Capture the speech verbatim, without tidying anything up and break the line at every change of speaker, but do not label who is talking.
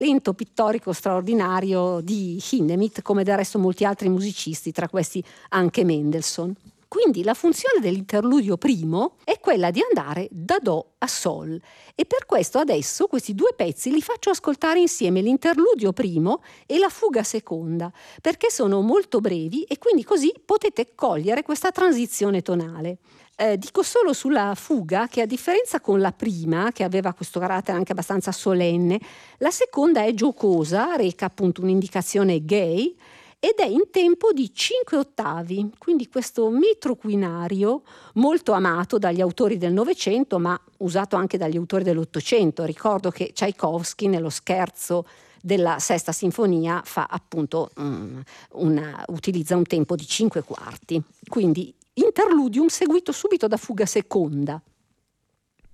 talento pittorico straordinario di Hindemith, come del resto molti altri musicisti, tra questi anche Mendelssohn. Quindi la funzione dell'interludio primo è quella di andare da Do a Sol, e per questo adesso questi due pezzi li faccio ascoltare insieme, l'interludio primo e la fuga seconda, perché sono molto brevi e quindi così potete cogliere questa transizione tonale. Eh, dico solo sulla fuga che, a differenza con la prima, che aveva questo carattere anche abbastanza solenne, la seconda è giocosa, reca appunto un'indicazione gay ed è in tempo di cinque ottavi, quindi questo metro quinario molto amato dagli autori del Novecento, ma usato anche dagli autori dell'Ottocento. Ricordo che Tchaikovsky nello scherzo della Sesta Sinfonia fa appunto um, una, utilizza un tempo di cinque quarti, quindi interludium seguito subito da fuga seconda.